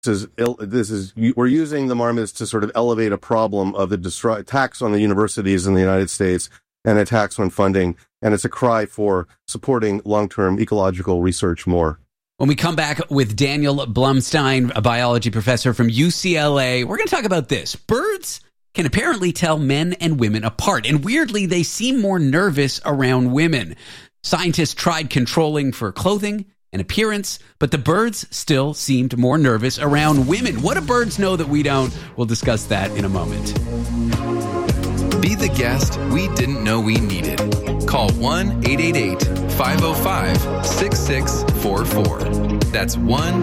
we're using the marmots to sort of elevate a problem of the attacks on the universities in the United States and attacks on funding. And it's a cry for supporting long-term ecological research more. When we come back with Daniel Blumstein, a biology professor from UCLA, we're going to talk about this. Birds can apparently tell men and women apart. And weirdly, they seem more nervous around women. Scientists tried controlling for clothing and appearance, but the birds still seemed more nervous around women. What do birds know that we don't? We'll discuss that in a moment. Be the guest we didn't know we needed. Call 1-888-505-6644. That's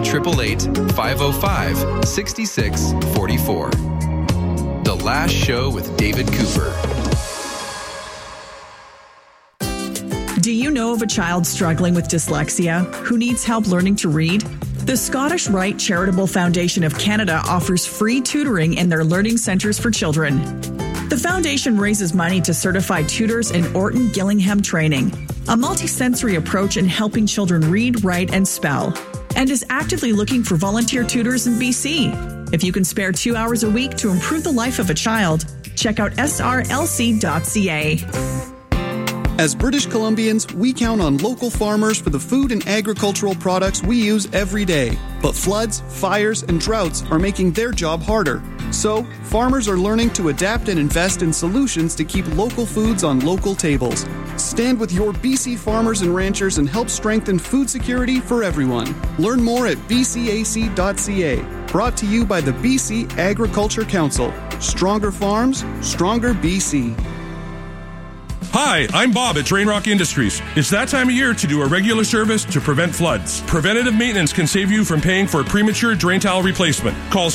1-888-505-6644. The Last Show with David Cooper. Do you know of a child struggling with dyslexia who needs help learning to read? The Scottish Rite Charitable Foundation of Canada offers free tutoring in their learning centres for children. The foundation raises money to certify tutors in Orton Gillingham training, a multisensory approach in helping children read, write, and spell, and is actively looking for volunteer tutors in BC. If you can spare 2 hours a week to improve the life of a child, check out srlc.ca. As British Columbians, we count on local farmers for the food and agricultural products we use every day. But floods, fires, and droughts are making their job harder. So, farmers are learning to adapt and invest in solutions to keep local foods on local tables. Stand with your BC farmers and ranchers and help strengthen food security for everyone. Learn more at bcac.ca. Brought to you by the BC Agriculture Council. Stronger farms, stronger BC. Hi, I'm Bob at Drain Rock Industries. It's that time of year to do a regular service to prevent floods. Preventative maintenance can save you from paying for a premature drain tile replacement. Call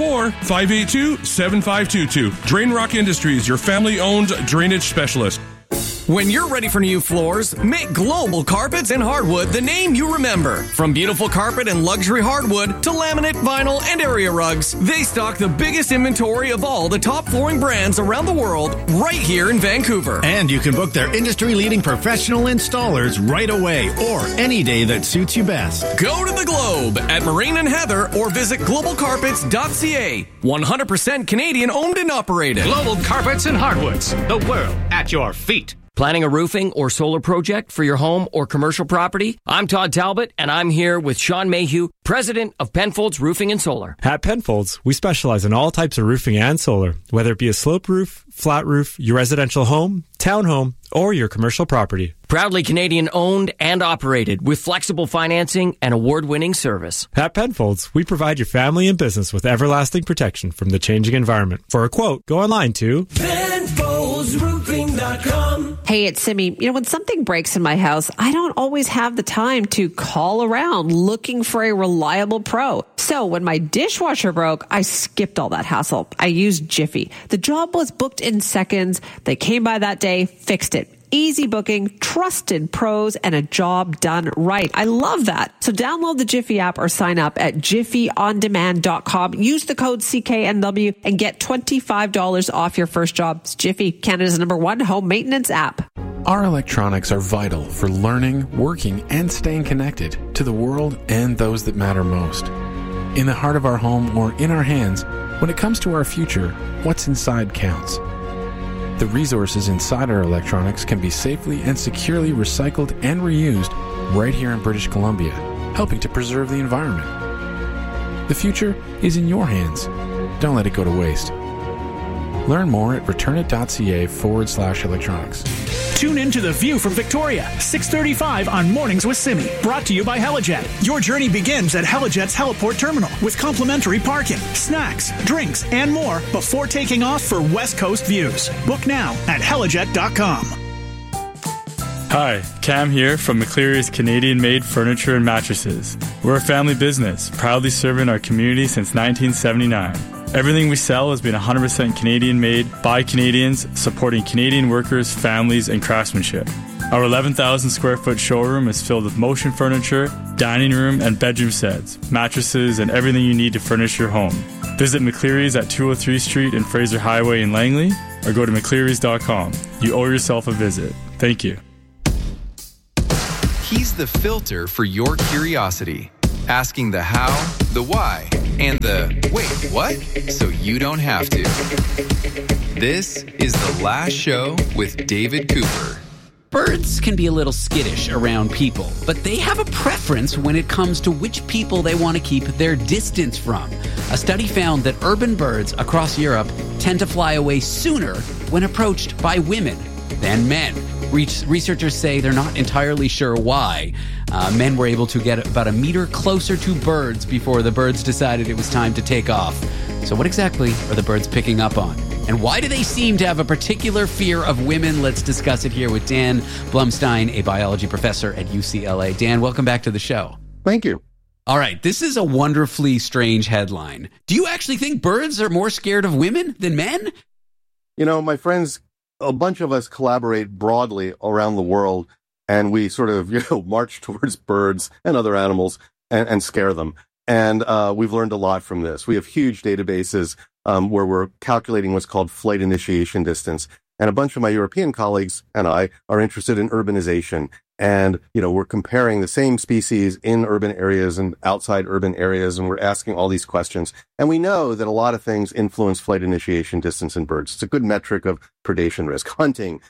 604-582-7522. Drain Rock Industries, your family-owned drainage specialist. When you're ready for new floors, make Global Carpets and Hardwood the name you remember. From beautiful carpet and luxury hardwood to laminate, vinyl, and area rugs, they stock the biggest inventory of all the top flooring brands around the world right here in Vancouver. And you can book their industry-leading professional installers right away or any day that suits you best. Go to the Globe at Marine and Heather or visit globalcarpets.ca. 100% Canadian owned and operated. Global Carpets and Hardwoods, the world at your feet. Planning a roofing or solar project for your home or commercial property? I'm Todd Talbot, and I'm here with Sean Mayhew, president of Penfolds Roofing and Solar. At Penfolds, we specialize in all types of roofing and solar, whether it be a sloped roof, flat roof, your residential home, townhome, or your commercial property. Proudly Canadian owned and operated with flexible financing and award-winning service. At Penfolds, we provide your family and business with everlasting protection from the changing environment. For a quote, go online to PenfoldsRoofing.com. Hey, it's Simi. When something breaks in my house, I don't always have the time to call around looking for a reliable pro. So when my dishwasher broke, I skipped all that hassle. I used Jiffy. The job was booked in seconds. They came by that day, fixed it. Easy booking, trusted pros, and a job done right. I love that. So download the Jiffy app or sign up at jiffyondemand.com. Use the code CKNW and get $25 off your first job. It's Jiffy, Canada's #1 home maintenance app. Our electronics are vital for learning, working, and staying connected to the world and those that matter most. In the heart of our home or in our hands, when it comes to our future, what's inside counts. The resources inside our electronics can be safely and securely recycled and reused right here in British Columbia, helping to preserve the environment. The future is in your hands. Don't let it go to waste. Learn more at returnit.ca/electronics. Tune in to The View from Victoria, 6:35 on Mornings with Simi. Brought to you by Helijet. Your journey begins at Helijet's Heliport Terminal with complimentary parking, snacks, drinks, and more before taking off for West Coast views. Book now at helijet.com. Hi, Cam here from McCleary's Canadian-made furniture and mattresses. We're a family business, proudly serving our community since 1979. Everything we sell has been 100% Canadian-made by Canadians, supporting Canadian workers, families, and craftsmanship. Our 11,000 square foot showroom is filled with motion furniture, dining room, and bedroom sets, mattresses, and everything you need to furnish your home. Visit McCleary's at 203 Street and Fraser Highway in Langley, or go to mcclearys.com. You owe yourself a visit. Thank you. He's the filter for your curiosity, asking the how, the why, and the wait, what? So you don't have to. This is The Last Show with David Cooper. Birds can be a little skittish around people, but they have a preference when it comes to which people they want to keep their distance from. A study found that urban birds across Europe tend to fly away sooner when approached by women than men. Researchers say they're not entirely sure why. Men were able to get about a meter closer to birds before the birds decided it was time to take off. So what exactly are the birds picking up on? And why do they seem to have a particular fear of women? Let's discuss it here with Dan Blumstein, a biology professor at UCLA. Dan, welcome back to the show. Thank you. All right, this is a wonderfully strange headline. Do you actually think birds are more scared of women than men? You know, my friends, a bunch of us collaborate broadly around the world, and we sort of, march towards birds and other animals and scare them. And we've learned a lot from this. We have huge databases where we're calculating what's called flight initiation distance. And a bunch of my European colleagues and I are interested in urbanization. And, we're comparing the same species in urban areas and outside urban areas, and we're asking all these questions. And we know that a lot of things influence flight initiation distance in birds. It's a good metric of predation risk. Hunting,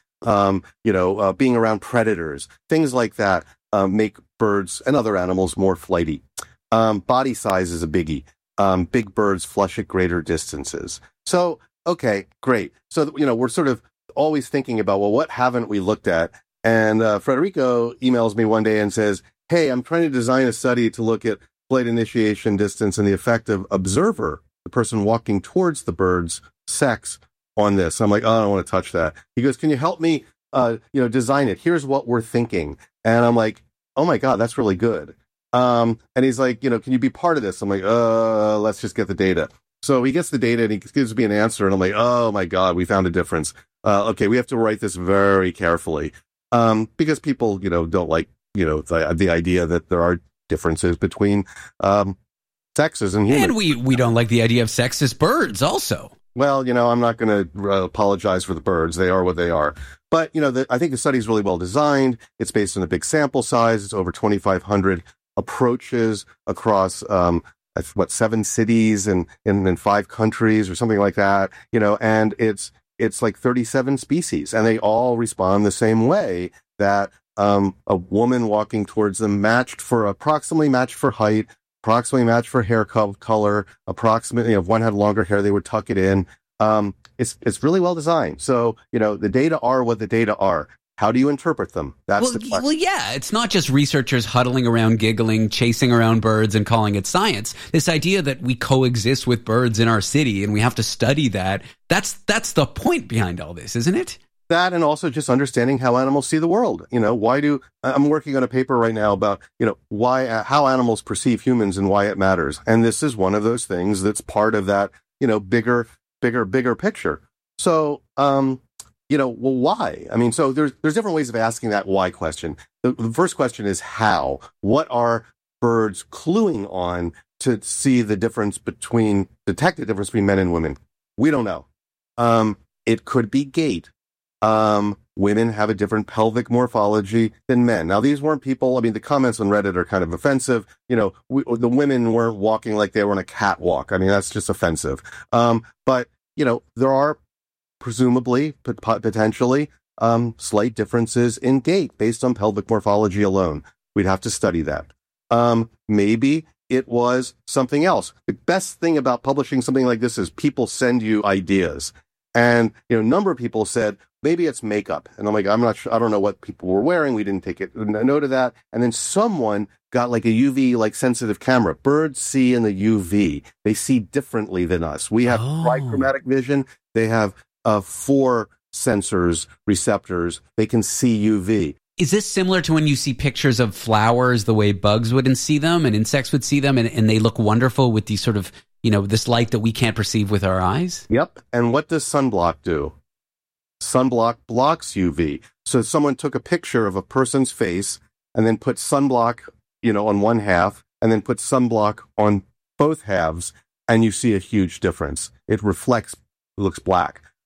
being around predators, things like that make birds and other animals more flighty. Body size is a biggie. Big birds flush at greater distances. So, okay, great. So, we're sort of always thinking about, well, what haven't we looked at? And Federico emails me one day and says, hey, I'm trying to design a study to look at flight initiation distance and the effect of observer, the person walking towards the bird's sex on this. I'm like, oh, I don't want to touch that. He goes, can you help me, design it? Here's what we're thinking. And I'm like, oh my God, that's really good. And he's like, can you be part of this? I'm like, let's just get the data. So he gets the data and he gives me an answer. And I'm like, oh my God, we found a difference. Okay, we have to write this very carefully. Because people, don't like, the idea that there are differences between, sexes and humans. And we don't like the idea of sexist birds also. Well, I'm not going to apologize for the birds. They are what they are. But, I think the study is really well designed. It's based on a big sample size. It's over 2,500 approaches across, 7 cities and in 5 countries or something like that, and it's like 37 species, and they all respond the same way, that a woman walking towards them approximately matched for height, approximately matched for hair color, approximately, if one had longer hair, they would tuck it in. It's really well designed. So, the data are what the data are. How do you interpret them? That's the question. Well, yeah, it's not just researchers huddling around, giggling, chasing around birds and calling it science. This idea that we coexist with birds in our city and we have to study that, that's the point behind all this, isn't it? That, and also just understanding how animals see the world. I'm working on a paper right now about, how animals perceive humans and why it matters. And this is one of those things that's part of that, bigger picture. So, well, why? I mean, so there's different ways of asking that why question. The first question is how. What are birds cluing on to see detect the difference between men and women? We don't know. It could be gait. Women have a different pelvic morphology than men. Now, these weren't people, the comments on Reddit are kind of offensive. The women weren't walking like they were on a catwalk. That's just offensive. But, there are presumably, potentially, slight differences in gait based on pelvic morphology alone. We'd have to study that. Maybe it was something else. The best thing about publishing something like this is people send you ideas. And, a number of people said, maybe it's makeup. And I'm like, I'm not sure. I don't know what people were wearing. We didn't take a note of that. And then someone got like a UV, sensitive camera. Birds see in the UV. They see differently than us. We have trichromatic vision. They have 4 sensors, receptors. They can see UV. Is this similar to when you see pictures of flowers, the way bugs would see them and insects would see them, and they look wonderful with these sort of, this light that we can't perceive with our eyes? Yep. And what does sunblock do? Sunblock blocks UV. So someone took a picture of a person's face and then put sunblock, on one half, and then put sunblock on both halves, and you see a huge difference. It looks black.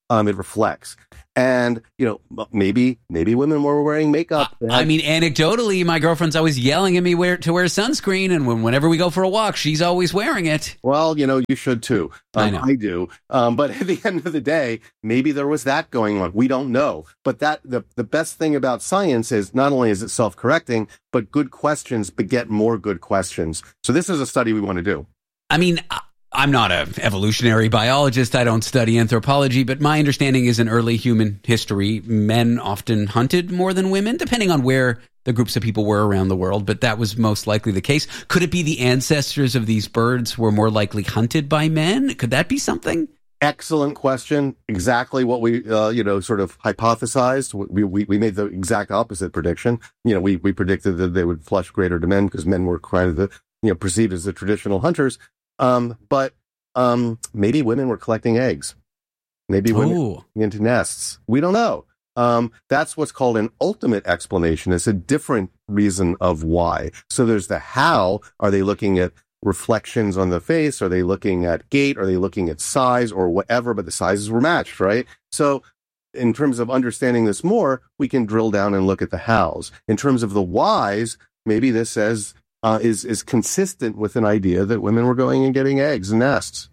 it reflects. And, maybe women were wearing makeup. I mean, anecdotally, my girlfriend's always yelling at me to wear sunscreen. And whenever we go for a walk, she's always wearing it. Well, you should too. I know. I do. But at the end of the day, maybe there was that going on. We don't know. But the best thing about science is not only is it self-correcting, but good questions beget more good questions. So this is a study we want to do. I mean, I'm not an evolutionary biologist. I don't study anthropology, but my understanding is in early human history, men often hunted more than women, depending on where the groups of people were around the world. But that was most likely the case. Could it be the ancestors of these birds were more likely hunted by men? Could that be something? Excellent question. Exactly what we, sort of hypothesized. We made the exact opposite prediction. We predicted that they would flush greater to men because men were kind of perceived as the traditional hunters. But maybe women were collecting eggs. Maybe women into nests. We don't know. That's what's called an ultimate explanation. It's a different reason of why. So there's the how. Are they looking at reflections on the face? Are they looking at gait? Are they looking at size or whatever? But the sizes were matched, right? So in terms of understanding this more, we can drill down and look at the hows. In terms of the whys, maybe this says is consistent with an idea that women were going and getting eggs and nests.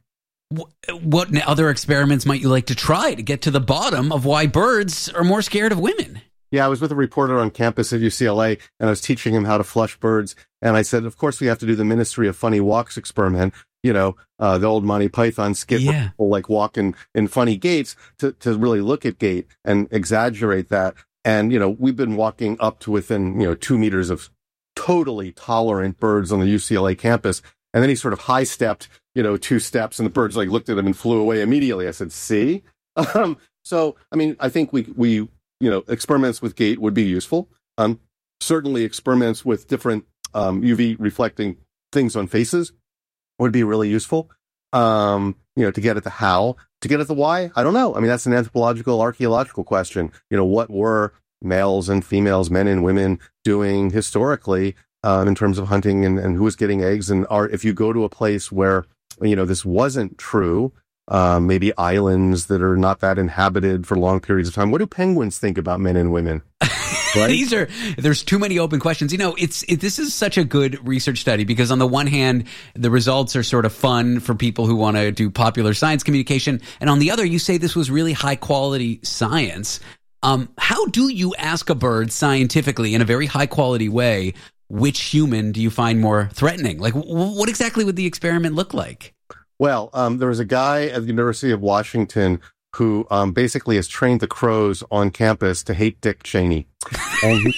What other experiments might you like to try to get to the bottom of why birds are more scared of women? Yeah, I was with a reporter on campus at UCLA, and I was teaching him how to flush birds. And I said, of course, we have to do the Ministry of Funny Walks experiment. The old Monty Python skit where people like walk in funny gaits to really look at gait and exaggerate that. And, we've been walking up to within, 2 meters of totally tolerant birds on the UCLA campus. And then he sort of high-stepped, 2 steps, and the birds looked at him and flew away immediately. I said, see? So, I mean, I think we experiments with gait would be useful. Certainly experiments with different UV reflecting things on faces would be really useful. To get at the how. To get at the why, I don't know. I mean, that's an anthropological, archaeological question. What were males and females, men and women doing historically in terms of hunting and who was getting eggs? And if you go to a place where, this wasn't true, maybe islands that are not that inhabited for long periods of time, what do penguins think about men and women? Right? There's too many open questions. This is such a good research study because on the one hand, the results are sort of fun for people who want to do popular science communication. And on the other, you say this was really high quality science. How do you ask a bird scientifically in a very high quality way, which human do you find more threatening? Like, what exactly would the experiment look like? Well, there was a guy at the University of Washington who basically has trained the crows on campus to hate Dick Cheney. And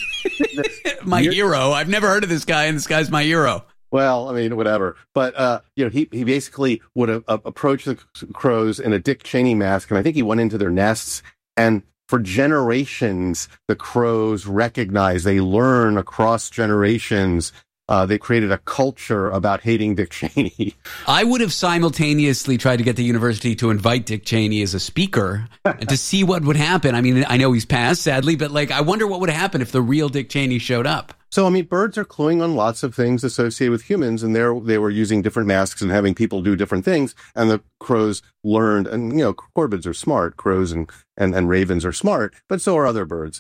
my hero. I've never heard of this guy, and this guy's my hero. Well, I mean, whatever. But, he basically would approach the crows in a Dick Cheney mask, and I think he went into their nests, and for generations, the crows recognize, they learn across generations. They created a culture about hating Dick Cheney. I would have simultaneously tried to get the university to invite Dick Cheney as a speaker and to see what would happen. I mean, I know he's passed, sadly, but I wonder what would happen if the real Dick Cheney showed up. So, I mean, birds are cluing on lots of things associated with humans, and they were using different masks and having people do different things. And the crows learned, and, corvids are smart, crows and ravens are smart, but so are other birds.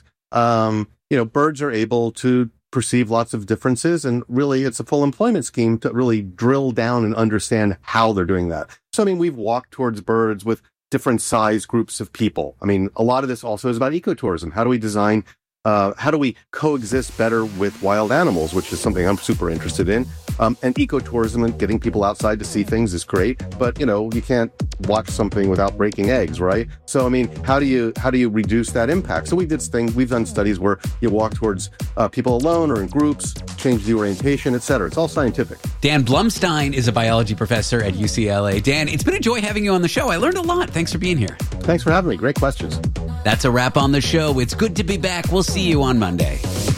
Birds are able to perceive lots of differences, and really it's a full employment scheme to really drill down and understand how they're doing that. So, I mean, we've walked towards birds with different size groups of people. I mean, a lot of this also is about ecotourism. How do we design, how do we coexist better with wild animals, which is something I'm super interested in. And ecotourism and getting people outside to see things is great, but you can't watch something without breaking eggs, right? So, I mean, how do you reduce that impact? So we've done studies where you walk towards people alone or in groups, change the orientation, etc. It's all scientific. Dan Blumstein is a biology professor at UCLA. Dan, it's been a joy having you on the show. I learned a lot. Thanks for being here. Thanks for having me. Great questions. That's a wrap on the show. It's good to be back. We'll see you on Monday.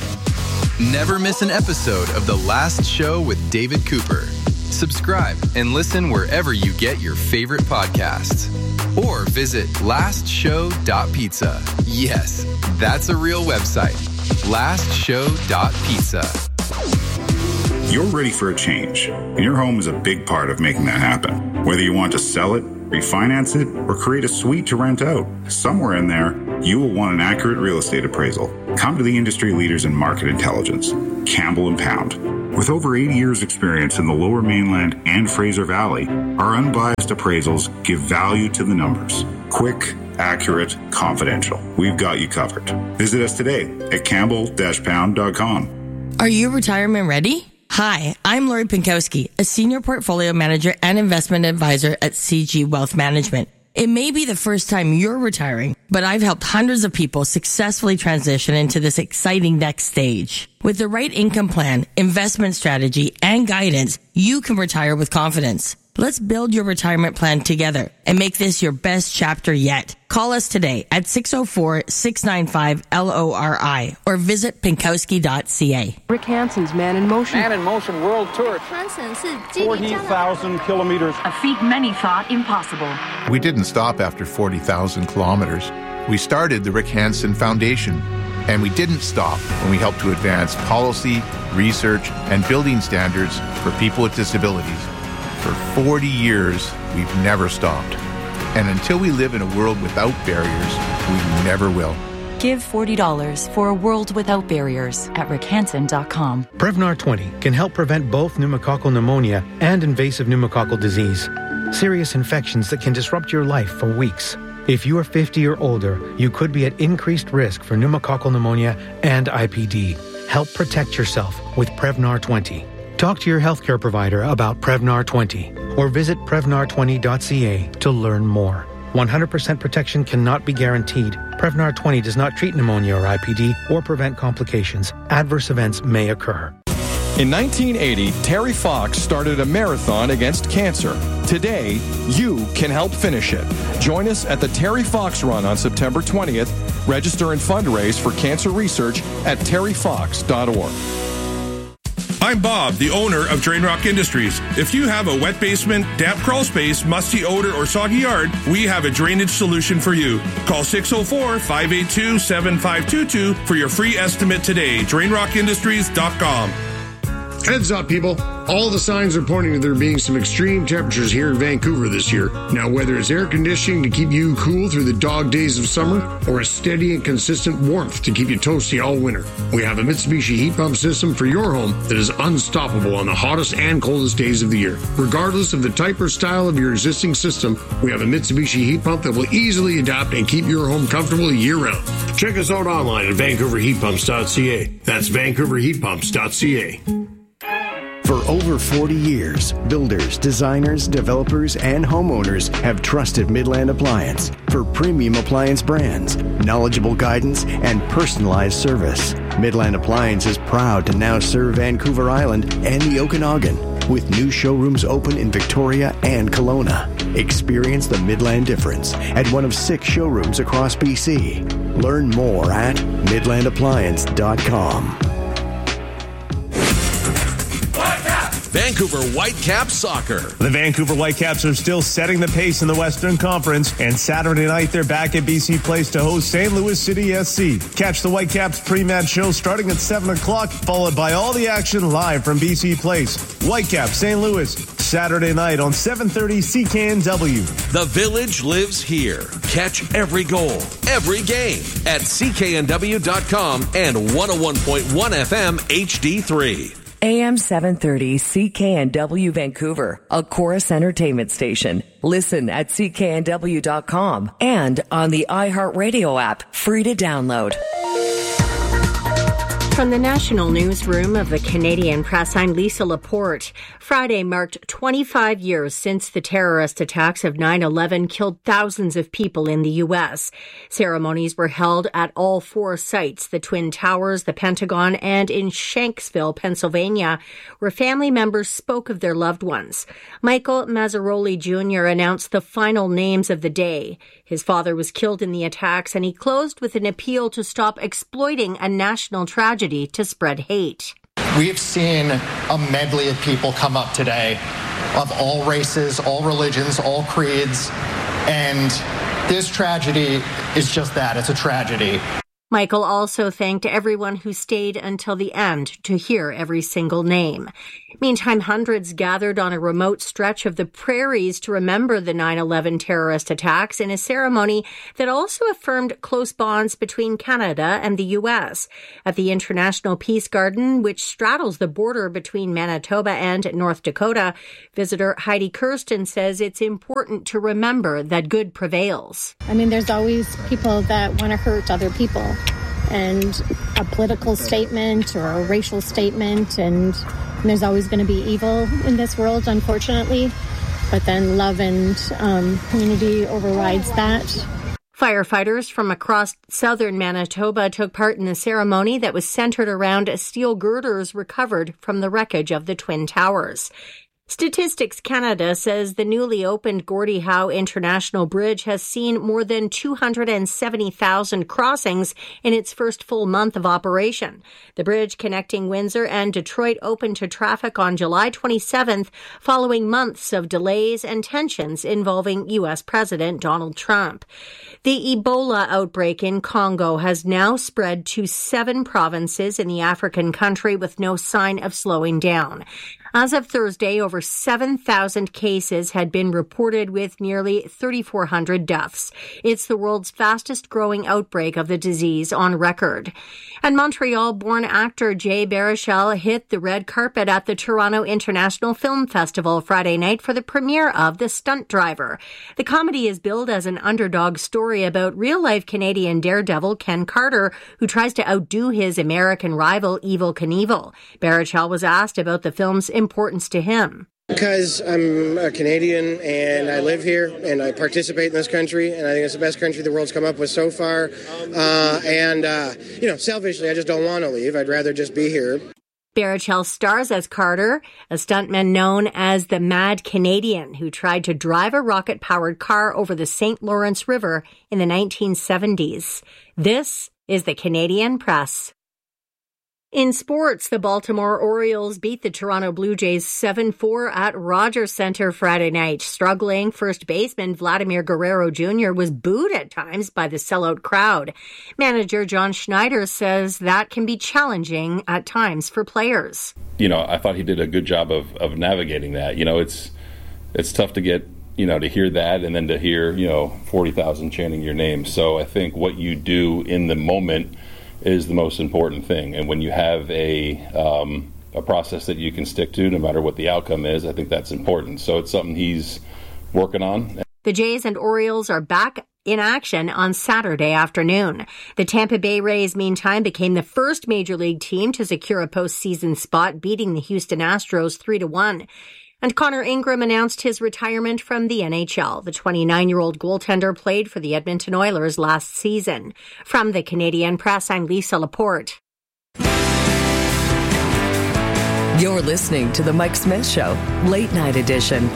Never miss an episode of The Last Show with David Cooper. Subscribe and listen wherever you get your favorite podcasts. Or visit lastshow.pizza. Yes, that's a real website. Lastshow.pizza. You're ready for a change, and your home is a big part of making that happen. Whether you want to sell it, refinance it, or create a suite to rent out, somewhere in there, you will want an accurate real estate appraisal. Come to the industry leaders in market intelligence, Campbell & Pound. With over 80 years' experience in the Lower Mainland and Fraser Valley, our unbiased appraisals give value to the numbers. Quick, accurate, confidential. We've got you covered. Visit us today at campbell-pound.com. Are you retirement ready? Hi, I'm Lori Pinkowski, a senior portfolio manager and investment advisor at CG Wealth Management. It may be the first time you're retiring, but I've helped hundreds of people successfully transition into this exciting next stage. With the right income plan, investment strategy, and guidance, you can retire with confidence. Let's build your retirement plan together and make this your best chapter yet. Call us today at 604-695-LORI or visit Pinkowski.ca. Rick Hansen's Man in Motion. Man in Motion World Tour. 40,000 kilometers. A feat many thought impossible. We didn't stop after 40,000 kilometers. We started the Rick Hansen Foundation. And we didn't stop when we helped to advance policy, research, and building standards for people with disabilities. For 40 years, we've never stopped. And until we live in a world without barriers, we never will. Give $40 for a world without barriers at rickhansen.com. Prevnar 20 can help prevent both pneumococcal pneumonia and invasive pneumococcal disease, serious infections that can disrupt your life for weeks. If you are 50 or older, you could be at increased risk for pneumococcal pneumonia and IPD. Help protect yourself with Prevnar 20. Talk to your healthcare provider about Prevnar 20 or visit Prevnar20.ca to learn more. 100% protection cannot be guaranteed. Prevnar 20 does not treat pneumonia or IPD or prevent complications. Adverse events may occur. In 1980, Terry Fox started a marathon against cancer. Today, you can help finish it. Join us at the Terry Fox Run on September 20th. Register and fundraise for cancer research at terryfox.org. I'm Bob, the owner of Drain Rock Industries. If you have a wet basement, damp crawl space, musty odor, or soggy yard, we have a drainage solution for you. Call 604-582-7522 for your free estimate today. DrainRockIndustries.com. Heads up, people. All the signs are pointing to there being some extreme temperatures here in Vancouver this year. Now, whether it's air conditioning to keep you cool through the dog days of summer or a steady and consistent warmth to keep you toasty all winter, we have a Mitsubishi heat pump system for your home that is unstoppable on the hottest and coldest days of the year. Regardless of the type or style of your existing system, we have a Mitsubishi heat pump that will easily adapt and keep your home comfortable year-round. Check us out online at VancouverHeatPumps.ca. That's VancouverHeatPumps.ca. For over 40 years, builders, designers, developers, and homeowners have trusted Midland Appliance for premium appliance brands, knowledgeable guidance, and personalized service. Midland Appliance is proud to now serve Vancouver Island and the Okanagan, with new showrooms open in Victoria and Kelowna. Experience the Midland difference at one of 6 showrooms across BC. Learn more at midlandappliance.com. Vancouver Whitecaps soccer. The Vancouver Whitecaps are still setting the pace in the Western Conference, and Saturday night they're back at BC Place to host St. Louis City SC. Catch the Whitecaps pre-match show starting at 7 o'clock, followed by all the action live from BC Place. Whitecaps St. Louis, Saturday night on 7:30 CKNW. The Village lives here. Catch every goal, every game at cknw.com and 101.1 FM HD3. AM 730 CKNW Vancouver, a Chorus Entertainment station. Listen at cknw.com and on the iHeartRadio app, free to download. From the National Newsroom of the Canadian Press, I'm Lisa Laporte. Friday marked 25 years since the terrorist attacks of 9/11 killed thousands of people in the U.S. Ceremonies were held at all 4 sites, the Twin Towers, the Pentagon, and in Shanksville, Pennsylvania, where family members spoke of their loved ones. Michael Mazzaroli Jr. announced the final names of the day. His father was killed in the attacks, and he closed with an appeal to stop exploiting a national tragedy to spread hate. We've seen a medley of people come up today of all races, all religions, all creeds, and this tragedy is just that. It's a tragedy. Michael also thanked everyone who stayed until the end to hear every single name. Meantime, hundreds gathered on a remote stretch of the prairies to remember the 9/11 terrorist attacks in a ceremony that also affirmed close bonds between Canada and the U.S. At the International Peace Garden, which straddles the border between Manitoba and North Dakota, visitor Heidi Kirsten says it's important to remember that good prevails. I mean, there's always people that want to hurt other people, and a political statement or a racial statement, and there's always going to be evil in this world, unfortunately. But then love and community overrides that. Firefighters from across southern Manitoba took part in the ceremony that was centered around steel girders recovered from the wreckage of the Twin Towers. Statistics Canada says the newly opened Gordie Howe International Bridge has seen more than 270,000 crossings in its first full month of operation. The bridge connecting Windsor and Detroit opened to traffic on July 27th, following months of delays and tensions involving U.S. President Donald Trump. The Ebola outbreak in Congo has now spread to 7 provinces in the African country with no sign of slowing down. As of Thursday, over 7,000 cases had been reported with nearly 3,400 deaths. It's the world's fastest growing outbreak of the disease on record. And Montreal-born actor Jay Baruchel hit the red carpet at the Toronto International Film Festival Friday night for the premiere of The Stunt Driver. The comedy is billed as an underdog story about real-life Canadian daredevil Ken Carter, who tries to outdo his American rival Evel Knievel. Baruchel was asked about the film's importance to him. Because I'm a Canadian and I live here and I participate in this country, and I think it's the best country the world's come up with so far. Selfishly, I just don't want to leave. I'd rather just be here. Baruchel stars as Carter, a stuntman known as the Mad Canadian, who tried to drive a rocket-powered car over the St. Lawrence River in the 1970s. This is the Canadian Press. In sports, the Baltimore Orioles beat the Toronto Blue Jays 7-4 at Rogers Centre Friday night. Struggling first baseman Vladimir Guerrero Jr. was booed at times by the sellout crowd. Manager John Schneider says that can be challenging at times for players. I thought he did a good job of navigating that. It's tough to get, to hear that and then to hear, 40,000 chanting your name. So I think what you do in the moment is the most important thing. And when you have a process that you can stick to, no matter what the outcome is, I think that's important. So it's something he's working on. The Jays and Orioles are back in action on Saturday afternoon. The Tampa Bay Rays, meantime, became the first Major League team to secure a postseason spot, beating the Houston Astros 3-1. And Connor Ingram announced his retirement from the NHL. The 29-year-old goaltender played for the Edmonton Oilers last season. From the Canadian Press, I'm Lisa Laporte. You're listening to The Mike Smith Show, Late Night Edition.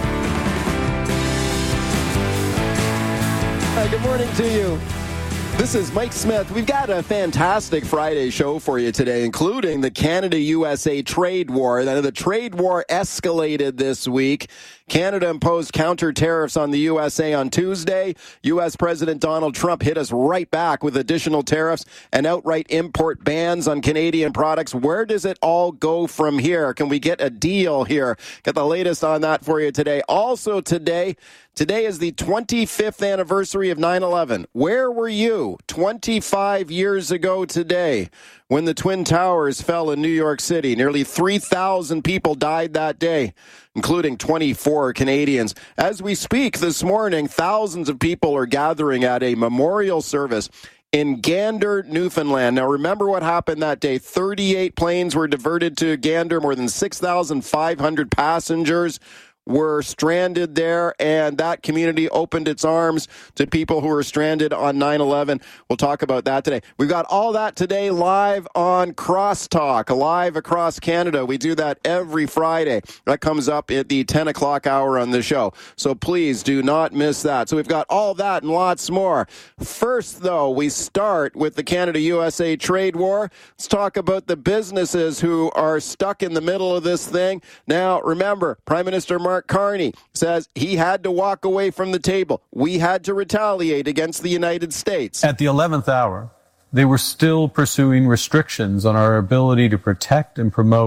Hi, good morning to you. This is Mike Smith. We've got a fantastic Friday show for you today, including the Canada-USA trade war. The trade war escalated this week. Canada imposed counter tariffs on the USA on Tuesday. U.S. President Donald Trump hit us right back with additional tariffs and outright import bans on Canadian products. Where does it all go from here? Can we get a deal here? Got the latest on that for you today. Also today is the 25th anniversary of 9/11. Where were you 25 years ago today when the Twin Towers fell in New York City? Nearly 3,000 people died that day, including 24 Canadians. As we speak this morning, thousands of people are gathering at a memorial service in Gander, Newfoundland. Now, remember what happened that day. 38 planes were diverted to Gander. More than 6,500 passengers were stranded there, and that community opened its arms to people who were stranded on 9/11. We'll talk about that today. We've got all that today live on Crosstalk, live across Canada. We do that every Friday. That comes up at the 10 o'clock hour on the show. So please do not miss that. So we've got all that and lots more. First, though, we start with the Canada-USA trade war. Let's talk about the businesses who are stuck in the middle of this thing. Now, remember, Prime Minister Mark Carney says he had to walk away from the table. We had to retaliate against the United States. At the 11th hour, they were still pursuing restrictions on our ability to protect and promote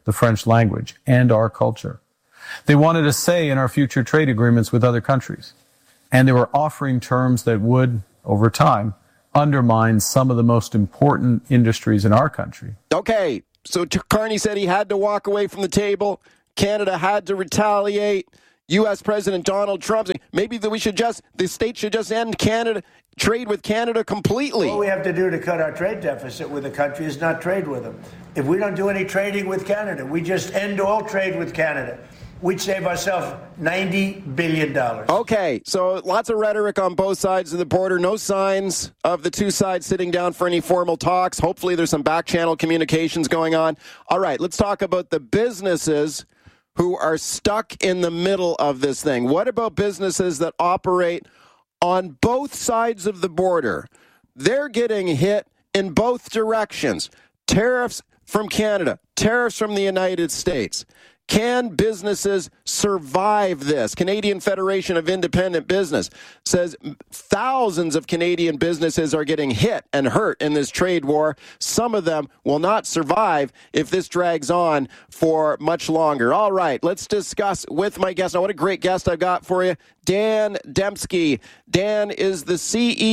the French language and our culture. They wanted a say in our future trade agreements with other countries. And they were offering terms that would, over time, undermine some of the most important industries in our country. Okay, so Carney said he had to walk away from the table. Canada had to retaliate. U.S. President Donald Trump saying maybe that the state should just end trade with Canada completely. All we have to do to cut our trade deficit with the country is not trade with them. If we don't do any trading with Canada, we just end all trade with Canada, we'd save ourselves $90 billion. Okay, so lots of rhetoric on both sides of the border. No signs of the two sides sitting down for any formal talks. Hopefully there's some back-channel communications going on. All right, let's talk about the businesses who are stuck in the middle of this thing. What about businesses that operate on both sides of the border? They're getting hit in both directions. Tariffs from Canada, tariffs from the United States. Can businesses survive this? Canadian Federation of Independent Business says thousands of Canadian businesses are getting hit and hurt in this trade war. Some of them will not survive if this drags on for much longer. All right, let's discuss with my guest. Now, what a great guest I've got for you, Dan Dembski. Dan is the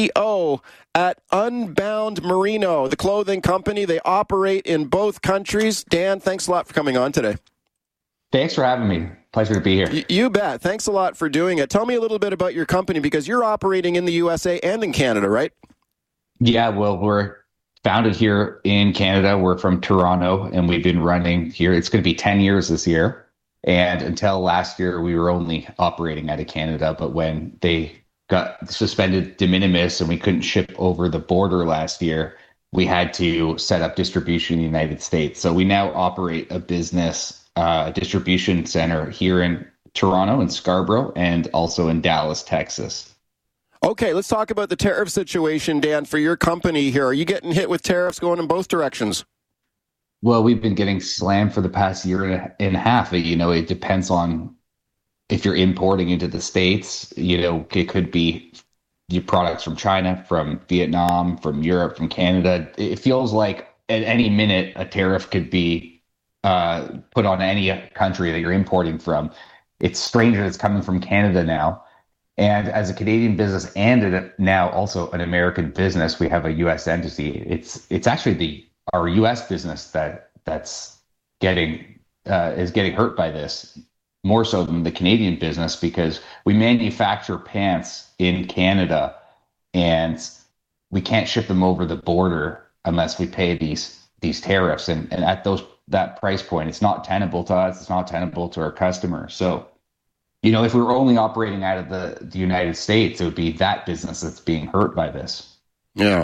CEO at Unbound Merino, the clothing company. They operate in both countries. Dan, thanks a lot for coming on today. Thanks for having me. Pleasure to be here. You bet. Thanks a lot for doing it. Tell me a little bit about your company, because you're operating in the USA and in Canada, right? Yeah, well, we're founded here in Canada. We're from Toronto, and we've been running here. It's going to be 10 years this year. And until last year, we were only operating out of Canada. But when they got suspended de minimis and we couldn't ship over the border last year, we had to set up distribution in the United States. So we now operate a business distribution center here in Toronto and Scarborough, and also in Dallas, Texas. Okay, let's talk about the tariff situation, Dan, for your company here. Are you getting hit with tariffs going in both directions? Well, we've been getting slammed for the past year and a half. It depends on if you're importing into the States. It could be your products from China, from Vietnam, from Europe, from Canada. It feels like at any minute a tariff could be put on any country that you're importing from. It's strange that it's coming from Canada now. And as a Canadian business and now also an American business, we have a U.S. entity. It's actually our U.S. business that's getting hurt by this more so than the Canadian business, because we manufacture pants in Canada and we can't ship them over the border unless we pay these tariffs. And at that price point, it's not tenable to us. It's not tenable to our customers. So, if we were only operating out of the United States, it would be that business that's being hurt by this. Yeah.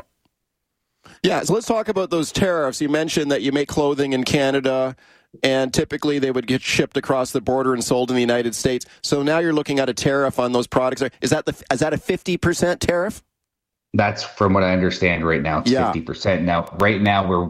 Yeah. So let's talk about those tariffs. You mentioned that you make clothing in Canada, and typically they would get shipped across the border and sold in the United States. So now you're looking at a tariff on those products. Is that a 50% tariff? That's from what I understand right now. It's 50%. Now, right now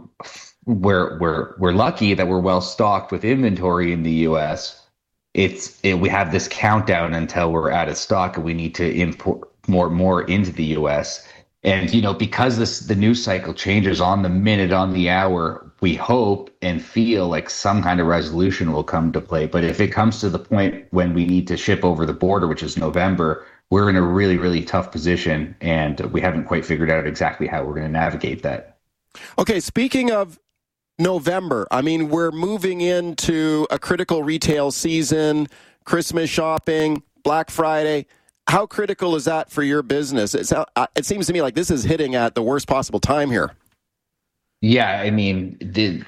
we're lucky that we're well stocked with inventory in the U.S. We have this countdown until we're out of stock, and we need to import more into the U.S. And because the news cycle changes on the minute, on the hour, we hope and feel like some kind of resolution will come to play. But if it comes to the point when we need to ship over the border, which is November, we're in a really, really tough position, and we haven't quite figured out exactly how we're going to navigate that. Okay, speaking of November, we're moving into a critical retail season, Christmas shopping, Black Friday. How critical is that for your business? It seems to me like this is hitting at the worst possible time here. Yeah, the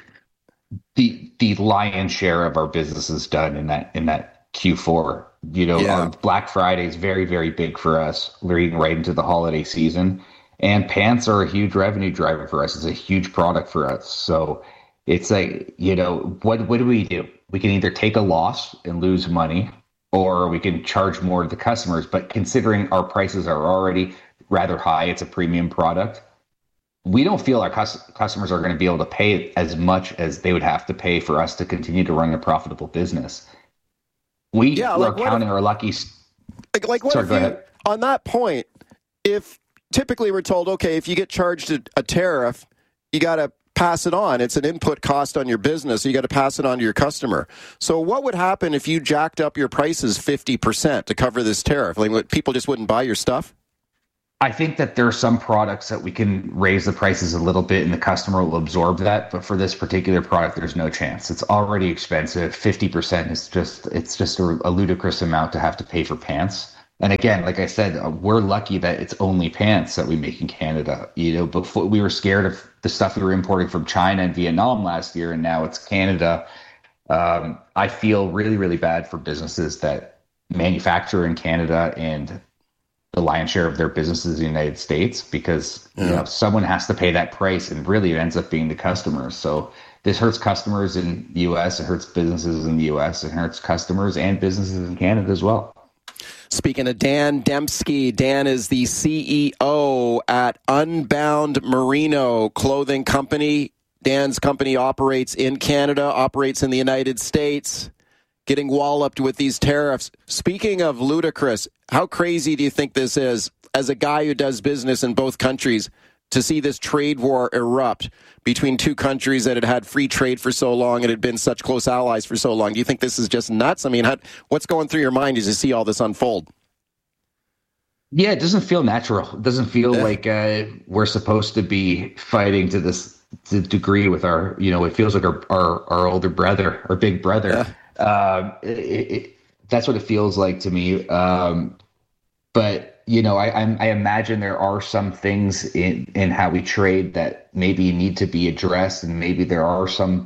lion's share of our business is done in that Q4. Our Black Friday is very, very big for us. We're getting right into the holiday season, and pants are a huge revenue driver for us. It's a huge product for us. So it's like, what do? We can either take a loss and lose money, or we can charge more to the customers. But considering our prices are already rather high, it's a premium product, we don't feel our customers are going to be able to pay as much as they would have to pay for us to continue to run a profitable business. We're counting our lucky. On that point, if typically we're told, okay, if you get charged a tariff, you got to pass it on. It's an input cost on your business. So you got to pass it on to your customer. So what would happen if you jacked up your prices 50% to cover this tariff? Like, people just wouldn't buy your stuff? I think that there are some products that we can raise the prices a little bit and the customer will absorb that. But for this particular product, there's no chance. It's already expensive. 50% is just a ludicrous amount to have to pay for pants. And again, like I said, we're lucky that it's only pants that we make in Canada. Before we were scared of the stuff we were importing from China and Vietnam last year, and now it's Canada. I feel really, really bad for businesses that manufacture in Canada and the lion's share of their businesses in the United States, because someone has to pay that price, and really it ends up being the customers. So this hurts customers in the U.S., it hurts businesses in the U.S., it hurts customers and businesses in Canada as well. Speaking of Dan Dembski, Dan is the CEO at Unbound Merino Clothing Company. Dan's company operates in Canada, operates in the United States, getting walloped with these tariffs. Speaking of ludicrous, how crazy do you think this is, as a guy who does business in both countries, to see this trade war erupt between two countries that had had free trade for so long and had been such close allies for so long? Do you think this is just nuts? I mean, what's going through your mind as you see all this unfold? Yeah, it doesn't feel natural. It doesn't feel like we're supposed to be fighting to this degree with our, it feels like our older brother, our big brother. Yeah. That's what it feels like to me. But, I imagine there are some things in how we trade that maybe need to be addressed, and maybe there are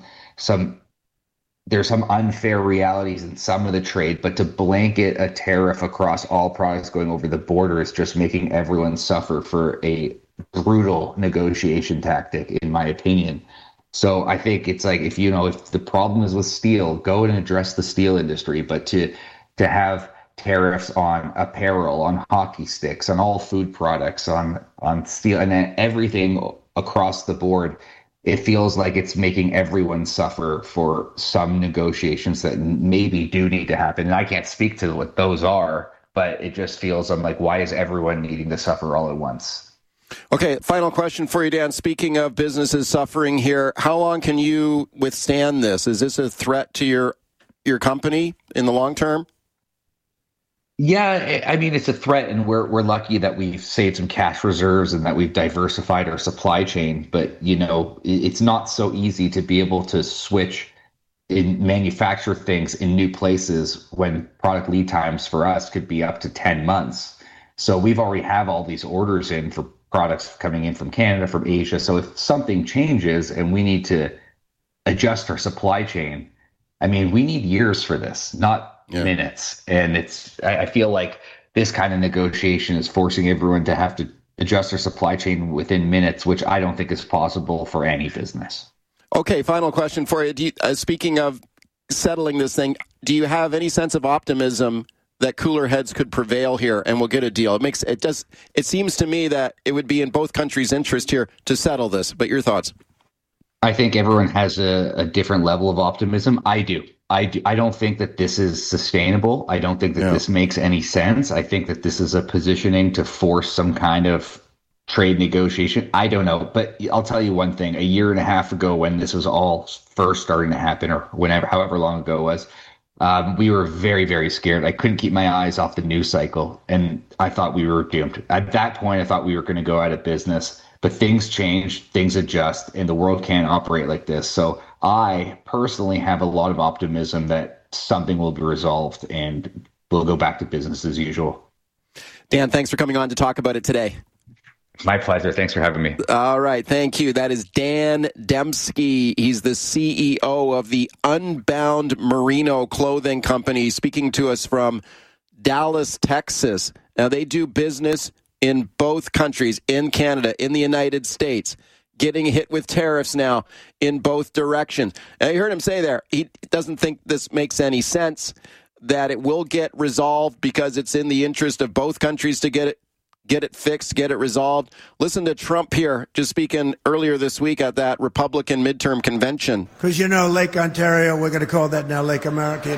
there's some unfair realities in some of the trade, but to blanket a tariff across all products going over the border is just making everyone suffer for a brutal negotiation tactic, in my opinion. So I think it's like, if the problem is with steel, go and address the steel industry, but to have tariffs on apparel, on hockey sticks, on all food products, on steel, and then everything across the board, it feels like it's making everyone suffer for some negotiations that maybe do need to happen. And I can't speak to what those are, but it just feels, I'm like, why is everyone needing to suffer all at once? Okay, final question for you, Dan. Speaking of businesses suffering here, how long can you withstand this? Is this a threat to your company in the long term? Yeah, I mean, it's a threat, and we're lucky that we've saved some cash reserves and that we've diversified our supply chain. But, it's not so easy to be able to switch and manufacture things in new places when product lead times for us could be up to 10 months. So we've already have all these orders in for products coming in from Canada, from Asia. So if something changes and we need to adjust our supply chain, I mean, we need years for this, not minutes. And I feel like this kind of negotiation is forcing everyone to have to adjust their supply chain within minutes, which I don't think is possible for any business. Okay, final question for you. Speaking of settling this thing, do you have any sense of optimism that cooler heads could prevail here and we'll get a deal? It seems to me that it would be in both countries' interest here to settle this, but your thoughts? I think everyone has a different level of optimism. I do. I don't think that this is sustainable. I don't think that this makes any sense. I think that this is a positioning to force some kind of trade negotiation. I don't know. But I'll tell you one thing. A year and a half ago, when this was all first starting to happen, or however long ago it was, we were very, very scared. I couldn't keep my eyes off the news cycle, and I thought we were doomed. At that point, I thought we were going to go out of business. But things change, things adjust, and the world can't operate like this. So I personally have a lot of optimism that something will be resolved and we'll go back to business as usual. Dan, thanks for coming on to talk about it today. My pleasure. Thanks for having me. All right. Thank you. That is Dan Dembski. He's the CEO of the Unbound Merino Clothing Company, speaking to us from Dallas, Texas. Now, they do business in both countries, in Canada, in the United States, getting hit with tariffs now in both directions. And you heard him say there, he doesn't think this makes any sense, that it will get resolved because it's in the interest of both countries to get it fixed, get it resolved. Listen to Trump here, just speaking earlier this week at that Republican midterm convention. Because, Lake Ontario, we're going to call that now Lake America.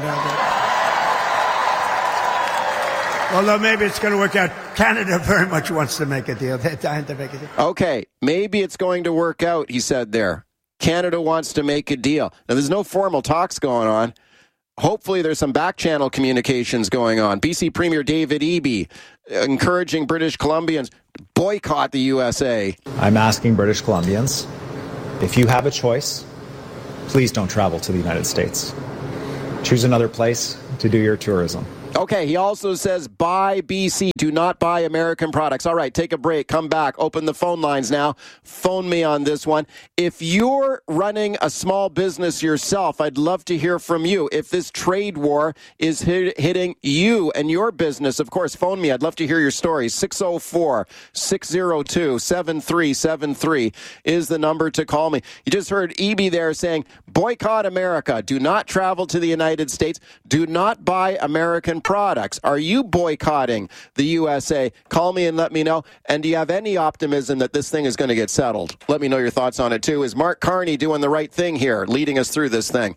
Although maybe it's going to work out. Canada very much wants to make a deal. They're dying to make a deal. Okay, maybe it's going to work out, he said there. Canada wants to make a deal. Now, there's no formal talks going on. Hopefully there's some back-channel communications going on. BC Premier David Eby encouraging British Columbians to boycott the USA. I'm asking British Columbians, if you have a choice, please don't travel to the United States. Choose another place to do your tourism. Okay, he also says, buy BC, do not buy American products. All right, take a break, come back, open the phone lines now. Phone me on this one. If you're running a small business yourself, I'd love to hear from you. If this trade war is hitting you and your business, of course, phone me. I'd love to hear your stories. 604-602-7373 is the number to call me. You just heard Eby there saying, boycott America. Do not travel to the United States. Do not buy American products. Are you boycotting the USA? Call me and let me know. And do you have any optimism that this thing is going to get settled? Let me know your thoughts on it too. Is Mark Carney doing the right thing here, leading us through this thing?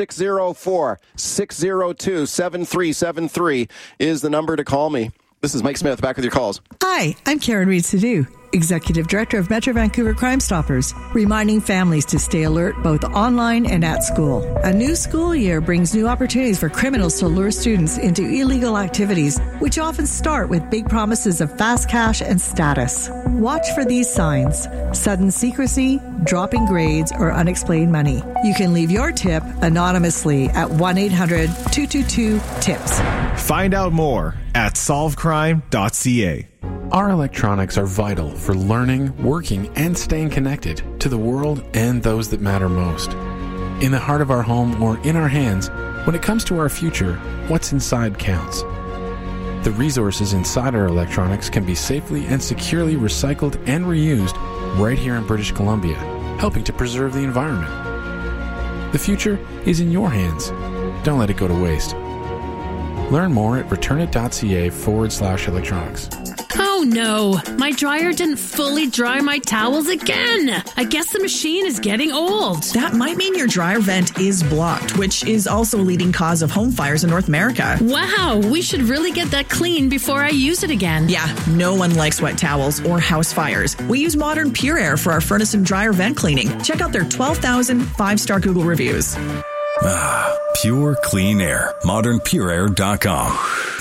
604-602-7373 is the number to call me. This is Mike Smith, back with your calls. Hi, I'm Karen Reed-Sadu, Executive Director of Metro Vancouver Crime Stoppers, reminding families to stay alert both online and at school. A new school year brings new opportunities for criminals to lure students into illegal activities, which often start with big promises of fast cash and status. Watch for these signs: sudden secrecy, dropping grades, or unexplained money. You can leave your tip anonymously at 1-800-222-TIPS. Find out more at solvecrime.ca. Our electronics are vital for learning, working, and staying connected to the world and those that matter most. In the heart of our home or in our hands, when it comes to our future, what's inside counts. The resources inside our electronics can be safely and securely recycled and reused right here in British Columbia, helping to preserve the environment. The future is in your hands. Don't let it go to waste. Learn more at returnit.ca/electronics. Oh no, my dryer didn't fully dry my towels again. I guess the machine is getting old. That might mean your dryer vent is blocked, which is also a leading cause of home fires in North America. Wow, we should really get that clean before I use it again. Yeah, no one likes wet towels or house fires. We use Modern Pure Air for our furnace and dryer vent cleaning. Check out their 12,000 5-star Google reviews. Ah, pure clean air. ModernPureAir.com.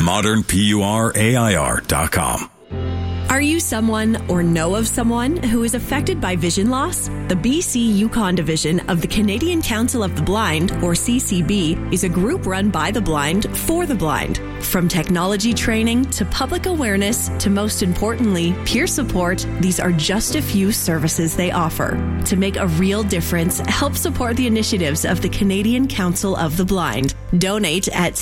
ModernPureAir.com. Are you someone or know of someone who is affected by vision loss? The BC Yukon division of the Canadian Council of the Blind, or CCB, is a group run by the blind for the blind. From technology training to public awareness to, most importantly, peer support, these are just a few services they offer. To make a real difference, help support the initiatives of the Canadian Council of the Blind. Donate at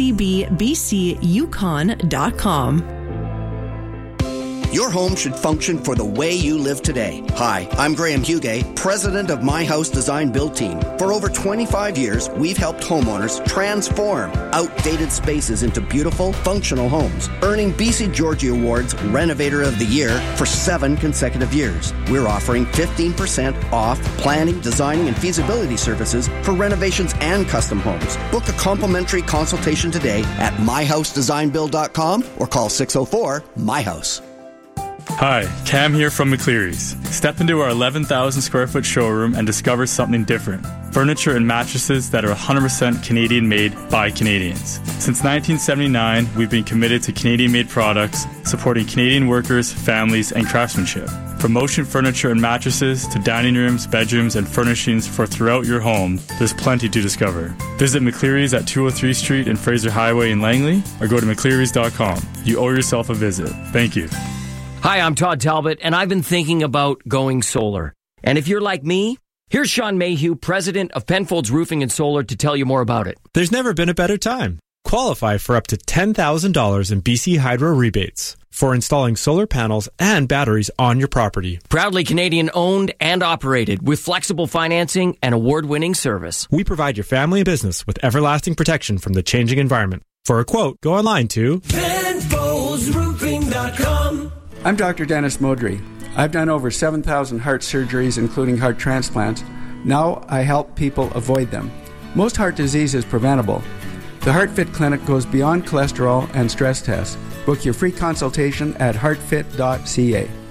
ccbbcyukon.com. Your home should function for the way you live today. Hi, I'm Graham Hugay, president of My House Design Build Team. For over 25 years, we've helped homeowners transform outdated spaces into beautiful, functional homes, earning BC Georgie Awards Renovator of the Year for 7 consecutive years. We're offering 15% off planning, designing, and feasibility services for renovations and custom homes. Book a complimentary consultation today at myhousedesignbuild.com or call 604-MY-HOUSE. Hi, Cam here from McCleary's. Step into our 11,000 square foot showroom and discover something different. Furniture and mattresses that are 100% Canadian made by Canadians. Since 1979, we've been committed to Canadian made products, supporting Canadian workers, families, and craftsmanship. From motion furniture and mattresses to dining rooms, bedrooms, and furnishings for throughout your home, there's plenty to discover. Visit McCleary's at 203 Street and Fraser Highway in Langley, or go to mcclearys.com. You owe yourself a visit. Thank you. Hi, I'm Todd Talbot, and I've been thinking about going solar. And if you're like me, here's Sean Mayhew, president of Penfolds Roofing and Solar, to tell you more about it. There's never been a better time. Qualify for up to $10,000 in BC Hydro rebates for installing solar panels and batteries on your property. Proudly Canadian owned and operated with flexible financing and award-winning service. We provide your family and business with everlasting protection from the changing environment. For a quote, go online to PenfoldsRoofing.com. I'm Dr. Dennis Modry. I've done over 7,000 heart surgeries, including heart transplants. Now I help people avoid them. Most heart disease is preventable. The HeartFit Clinic goes beyond cholesterol and stress tests. Book your free consultation at heartfit.ca.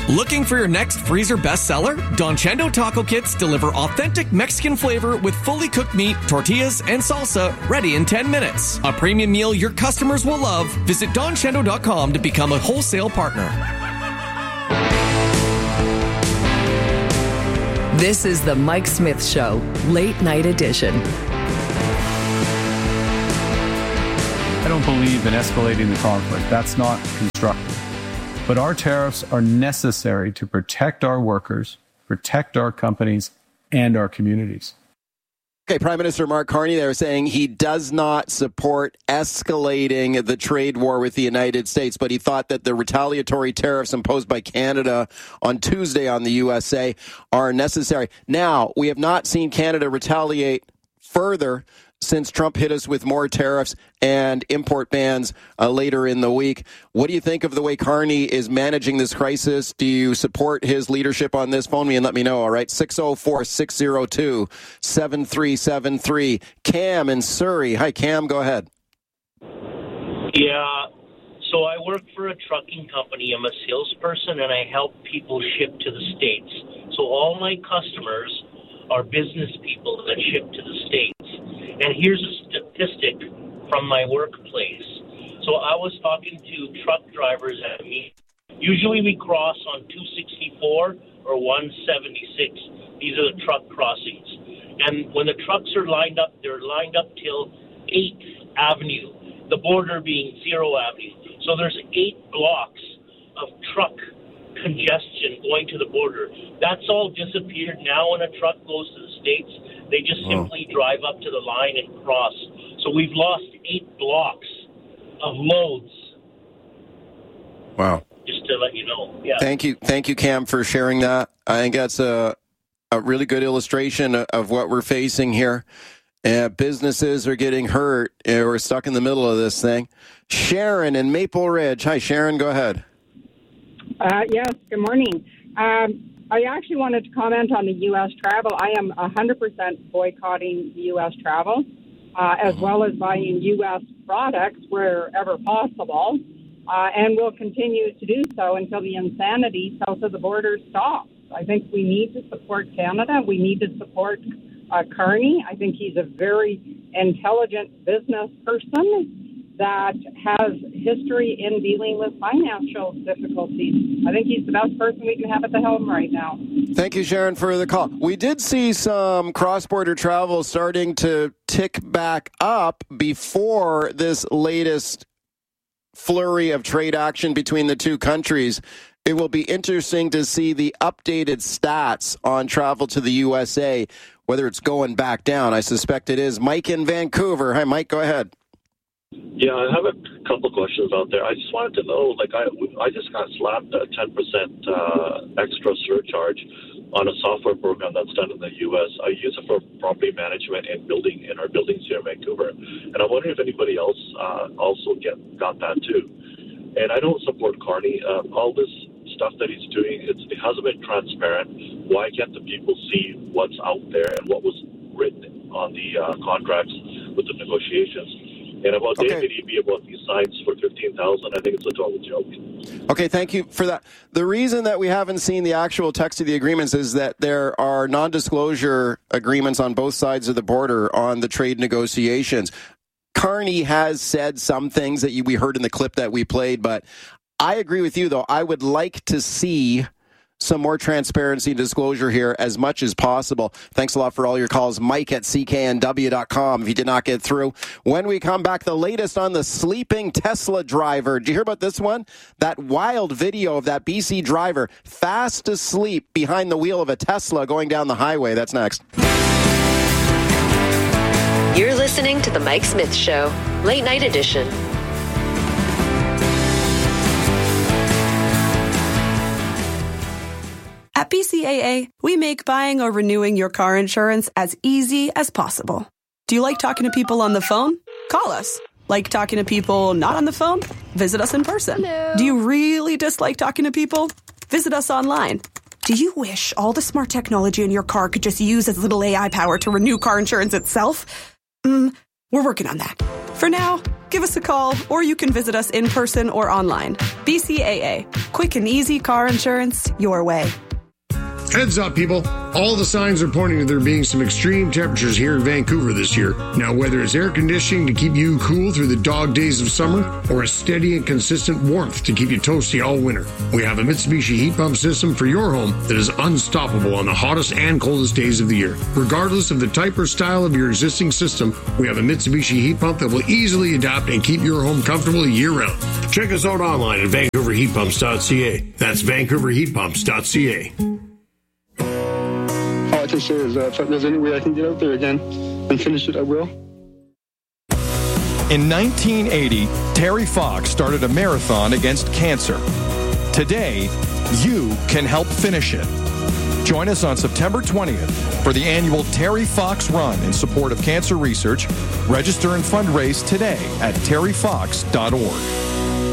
Looking for your next freezer bestseller? Don Chendo Taco Kits deliver authentic Mexican flavor with fully cooked meat, tortillas, and salsa ready in 10 minutes. A premium meal your customers will love. Visit DonChendo.com to become a wholesale partner. This is the Mike Smith Show, Late Night Edition. I don't believe in escalating the conflict. That's not constructive. But our tariffs are necessary to protect our workers, protect our companies, and our communities. Okay, Prime Minister Mark Carney there saying he does not support escalating the trade war with the United States, but he thought that the retaliatory tariffs imposed by Canada on Tuesday on the USA are necessary. Now, we have not seen Canada retaliate further since Trump hit us with more tariffs and import bans later in the week. What do you think of the way Carney is managing this crisis? Do you support his leadership on this? Phone me and let me know, all right? 604-602-7373. Cam in Surrey. Hi, Cam. Go ahead. Yeah. So I work for a trucking company. I'm a salesperson, and I help people ship to the States. So all my customers are business people that ship to the States. And here's a statistic from my workplace. So I was talking to truck drivers at a meeting. Usually we cross on 264 or 176. These are the truck crossings. And when the trucks are lined up, they're lined up till 8th Avenue, the border being 0 Avenue. So there's 8 blocks of truck congestion going to the border. That's all disappeared now. When a truck goes to the States, they just simply drive up to the line and cross. So we've lost 8 blocks of loads. Wow. Just to let you know. Yeah. Thank you, Cam, for sharing that. I think that's a really good illustration of what we're facing here. Businesses are getting hurt. We're stuck in the middle of this thing. Sharon in Maple Ridge. Hi, Sharon. Go ahead. Yes, good morning. I actually wanted to comment on the U.S. travel. I am 100% boycotting U.S. travel, as well as buying U.S. products wherever possible, and will continue to do so until the insanity south of the border stops. I think we need to support Canada. We need to support Carney. I think he's a very intelligent business person that has history in dealing with financial difficulties. I think he's the best person we can have at the helm right now. Thank you, Sharon, for the call. We did see some cross-border travel starting to tick back up before this latest flurry of trade action between the two countries. It will be interesting to see the updated stats on travel to the USA, whether it's going back down. I suspect it is. Mike in Vancouver. Hi, Mike. Go ahead. Yeah, I have a couple of questions out there. I just wanted to know, I just got slapped a 10% extra surcharge on a software program that's done in the U.S. I use it for property management and in our buildings here in Vancouver. And I'm wondering if anybody else also got that too. And I don't support Carney. All this stuff that he's doing, it hasn't been transparent. Why can't the people see what's out there and what was written on the contracts with the negotiations? And about David Eby, about these signs for $15,000, I think it's a total joke. Okay, thank you for that. The reason that we haven't seen the actual text of the agreements is that there are non-disclosure agreements on both sides of the border on the trade negotiations. Carney has said some things that we heard in the clip that we played, but I agree with you, though. I would like to see some more transparency and disclosure here as much as possible. Thanks a lot for all your calls. Mike at cknw.com if you did not get through. When we come back, the latest on the sleeping Tesla driver. Did you hear about this one? That wild video of that BC driver fast asleep behind the wheel of a Tesla going down the highway. That's next. You're listening to The Mike Smith Show, Late Night Edition. At BCAA, we make buying or renewing your car insurance as easy as possible. Do you like talking to people on the phone? Call us. Like talking to people not on the phone? Visit us in person. Hello. Do you really dislike talking to people? Visit us online. Do you wish all the smart technology in your car could just use as little AI power to renew car insurance itself? We're working on that. For now, Give us a call, or you can visit us in person or online. BCAA. Quick and easy car insurance your way. Heads up, people. All the signs are pointing to there being some extreme temperatures here in Vancouver this year. Now, whether it's air conditioning to keep you cool through the dog days of summer or a steady and consistent warmth to keep you toasty all winter, we have a Mitsubishi heat pump system for your home that is unstoppable on the hottest and coldest days of the year. Regardless of the type or style of your existing system, we have a Mitsubishi heat pump that will easily adapt and keep your home comfortable year-round. Check us out online at VancouverHeatPumps.ca. That's VancouverHeatPumps.ca. All I can say is if there's any way I can get out there again and finish it, I will. In 1980, Terry Fox started a marathon against cancer. Today, you can help finish it. Join us on September 20th for the annual Terry Fox Run in support of cancer research. Register and fundraise today at terryfox.org.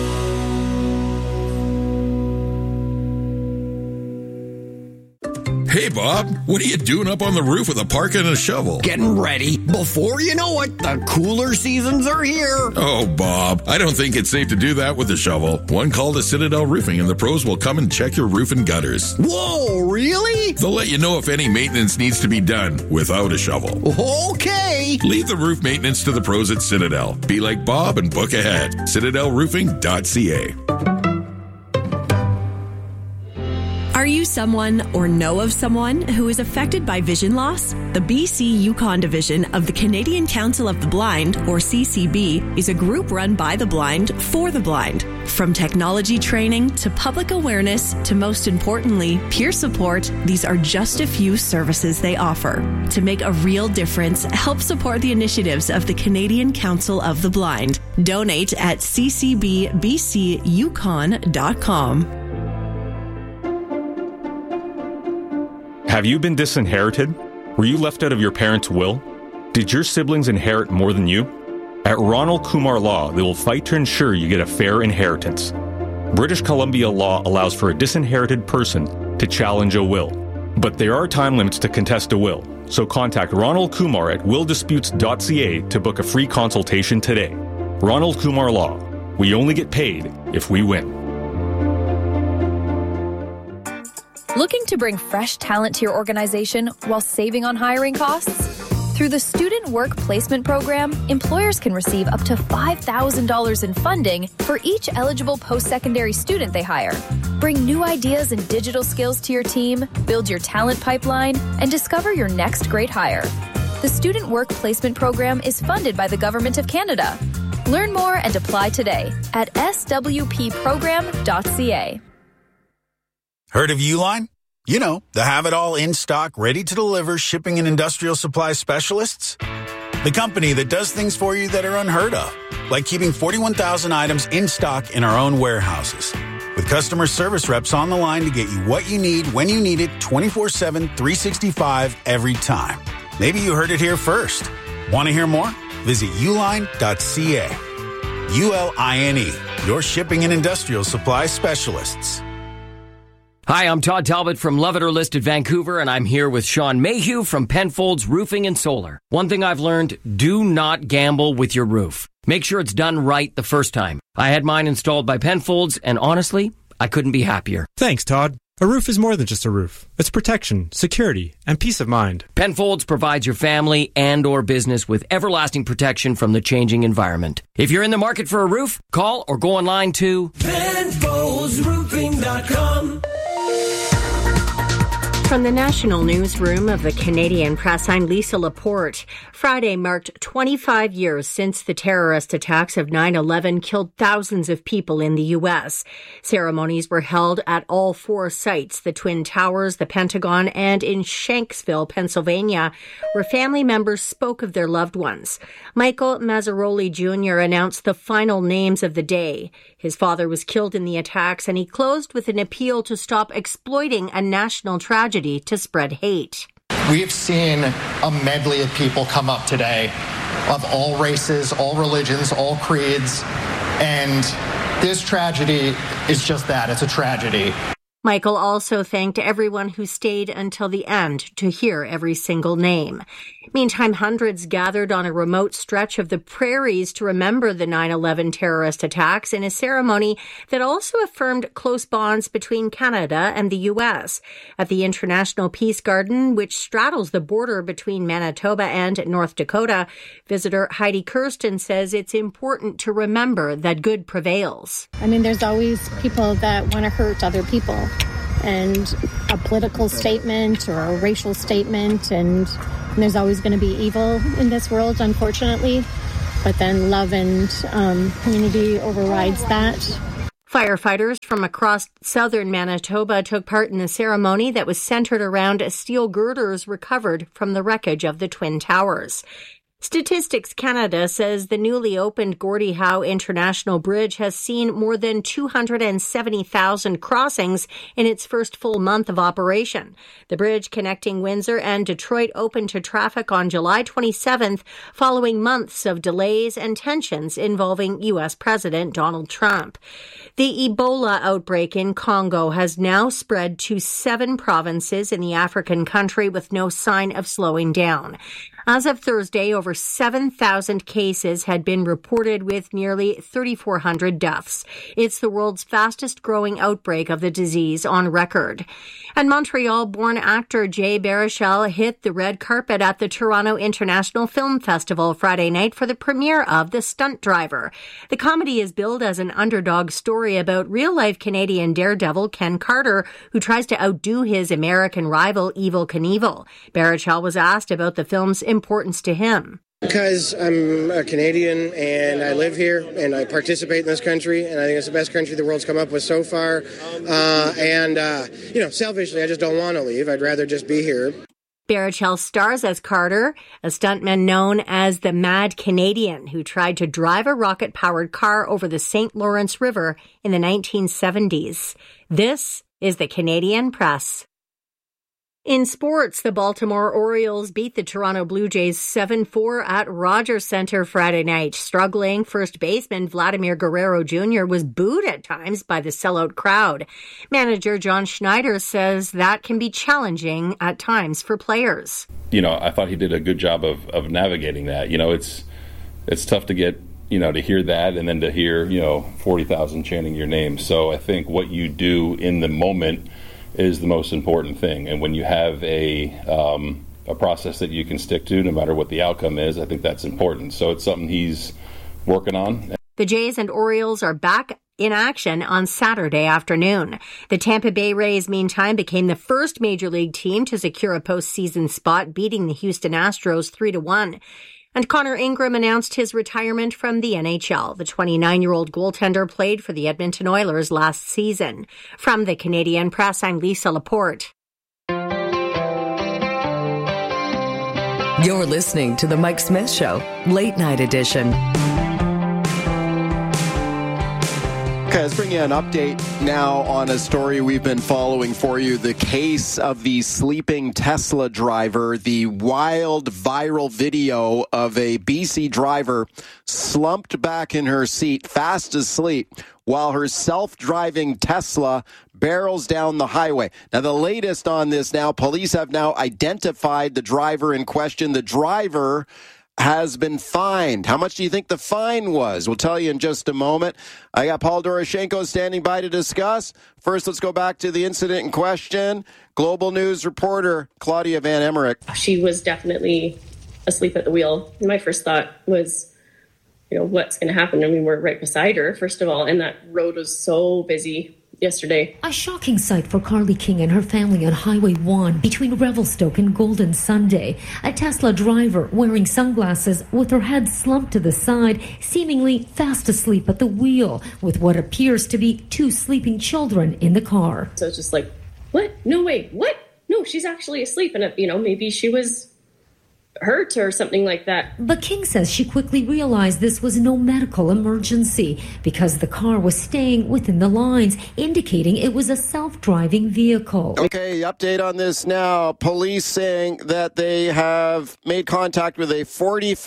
Hey, Bob, what are you doing up on the roof with a parka and a shovel? Getting ready. Before you know it, the cooler seasons are here. Oh, Bob, I don't think it's safe to do that with a shovel. One call to Citadel Roofing and the pros will come and check your roof and gutters. Whoa, really? They'll let you know if any maintenance needs to be done without a shovel. Okay. Leave the roof maintenance to the pros at Citadel. Be like Bob and book ahead. CitadelRoofing.ca. Are you someone or know of someone who is affected by vision loss? The BC Yukon division of the Canadian Council of the Blind, or CCB, is a group run by the blind for the blind. From technology training to public awareness to, most importantly, peer support, these are just a few services they offer. To make a real difference, help support the initiatives of the Canadian Council of the Blind. Donate at ccbbcyukon.com. Have you been disinherited? Were you left out of your parents' will? Did your siblings inherit more than you? At Ronald Kumar Law, they will fight to ensure you get a fair inheritance. British Columbia law allows for a disinherited person to challenge a will, but there are time limits to contest a will. So contact Ronald Kumar at willdisputes.ca to book a free consultation today. Ronald Kumar Law. We only get paid if we win. Looking to bring fresh talent to your organization while saving on hiring costs? Through the Student Work Placement Program, employers can receive up to $5,000 in funding for each eligible post-secondary student they hire. Bring new ideas and digital skills to your team, build your talent pipeline, and discover your next great hire. The Student Work Placement Program is funded by the Government of Canada. Learn more and apply today at swpprogram.ca. Heard of Uline? You know, the have-it-all in-stock, ready-to-deliver shipping and industrial supply specialists. The company that does things for you that are unheard of, like keeping 41,000 items in stock in our own warehouses. With customer service reps on the line to get you what you need when you need it 24/7, 365 every time. Maybe you heard it here first. Want to hear more? Visit uline.ca. ULINE, your shipping and industrial supply specialists. Hi, I'm Todd Talbot from Love It or List It Vancouver, and I'm here with Sean Mayhew from Penfolds Roofing and Solar. One thing I've learned, do not gamble with your roof. Make sure it's done right the first time. I had mine installed by Penfolds, and honestly, I couldn't be happier. Thanks, Todd. A roof is more than just a roof. It's protection, security, and peace of mind. Penfolds provides your family and or business with everlasting protection from the changing environment. If you're in the market for a roof, call or go online to PenfoldsRoofing.com. From the National Newsroom of the Canadian Press, I'm Lisa Laporte. Friday marked 25 years since the terrorist attacks of 9/11 killed thousands of people in the U.S. Ceremonies were held at all four sites, the Twin Towers, the Pentagon, and in Shanksville, Pennsylvania, where family members spoke of their loved ones. Michael Mazzaroli Jr. announced the final names of the day. His father was killed in the attacks, and he closed with an appeal to stop exploiting a national tragedy to spread hate. We've seen a medley of people come up today of all races, all religions, all creeds, and this tragedy is just that. It's a tragedy. Michael also thanked everyone who stayed until the end to hear every single name. Meantime, hundreds gathered on a remote stretch of the prairies to remember the 9/11 terrorist attacks in a ceremony that also affirmed close bonds between Canada and the U.S. At the International Peace Garden, which straddles the border between Manitoba and North Dakota, visitor Heidi Kirsten says it's important to remember that good prevails. I mean, there's always people that want to hurt other people, and a political statement or a racial statement, and there's always going to be evil in this world, unfortunately. But then love and community overrides that. Firefighters from across southern Manitoba took part in the ceremony that was centered around steel girders recovered from the wreckage of the Twin Towers. Statistics Canada says the newly opened Gordie Howe International Bridge has seen more than 270,000 crossings in its first full month of operation. The bridge connecting Windsor and Detroit opened to traffic on July 27th, following months of delays and tensions involving U.S. President Donald Trump. The Ebola outbreak in Congo has now spread to 7 provinces in the African country with no sign of slowing down. As of Thursday, over 7,000 cases had been reported with nearly 3,400 deaths. It's the world's fastest growing outbreak of the disease on record. And Montreal-born actor Jay Baruchel hit the red carpet at the Toronto International Film Festival Friday night for the premiere of The Stunt Driver. The comedy is billed as an underdog story about real-life Canadian daredevil Ken Carter, who tries to outdo his American rival Evel Knievel. Baruchel was asked about the film's importance to him. Because I'm a Canadian and I live here and I participate in this country, and I think it's the best country the world's come up with so far. Selfishly, I just don't want to leave. I'd rather just be here. Baruchel stars as Carter, a stuntman known as the Mad Canadian, who tried to drive a rocket-powered car over the St. Lawrence River in the 1970s. This is the Canadian Press. In sports, the Baltimore Orioles beat the Toronto Blue Jays 7-4 at Rogers Centre Friday night. Struggling first baseman Vladimir Guerrero Jr. was booed at times by the sellout crowd. Manager John Schneider says that can be challenging at times for players. I thought he did a good job of navigating that. It's tough to get, to hear that and then to hear, 40,000 chanting your name. So I think what you do in the moment is the most important thing. And when you have a process that you can stick to, no matter what the outcome is, I think that's important. So it's something he's working on. The Jays and Orioles are back in action on Saturday afternoon. The Tampa Bay Rays, meantime, became the first Major League team to secure a postseason spot, beating the Houston Astros 3-1. And Connor Ingram announced his retirement from the NHL. The 29-year-old goaltender played for the Edmonton Oilers last season. From the Canadian Press, I'm Lisa Laporte. You're listening to The Mike Smith Show, Late Night Edition. Okay, let's bring you an update now on a story we've been following for you. The case of the sleeping Tesla driver, the wild viral video of a BC driver slumped back in her seat, fast asleep, while her self-driving Tesla barrels down the highway. Now, the latest on this now, police have now identified the driver in question. The driver has been fined. How much do you think the fine was? We'll tell you in just a moment. I got Paul Doroshenko standing by to discuss. First, let's go back to the incident in question. Global News reporter Claudia Van Emmerich. She was definitely asleep at the wheel. My first thought was, what's going to happen? I mean, we're right beside her, first of all, and that road was so busy yesterday. A shocking sight for Carly King and her family on Highway 1 between Revelstoke and Golden Sunday. A Tesla driver wearing sunglasses with her head slumped to the side, seemingly fast asleep at the wheel, with what appears to be 2 sleeping children in the car. So it's just like, what? No way. What? No, she's actually asleep. And, maybe she was hurt or something like that. But King says she quickly realized this was no medical emergency because the car was staying within the lines, indicating it was a self-driving vehicle. Okay, update on this now. Police saying that they have made contact with a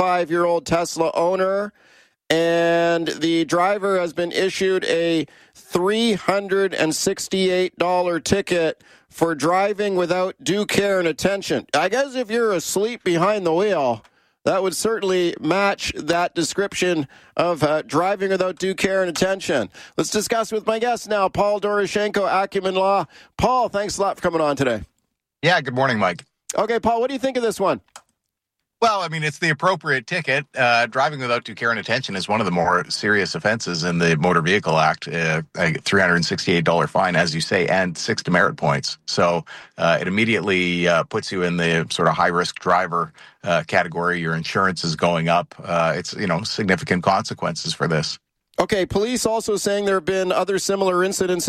45-year-old Tesla owner, and the driver has been issued a $368 ticket for driving without due care and attention. I guess if you're asleep behind the wheel, that would certainly match that description of driving without due care and attention. Let's discuss with my guest now, Paul Doroshenko, Acumen Law. Paul, thanks a lot for coming on today. Yeah, good morning, Mike. Okay, Paul, what do you think of this one? Well, I mean, it's the appropriate ticket. Driving without due care and attention is one of the more serious offenses in the Motor Vehicle Act. A $368 fine, as you say, and 6 demerit points. So it immediately puts you in the sort of high-risk driver category. Your insurance is going up. It's, significant consequences for this. Okay, police also saying there have been other similar incidents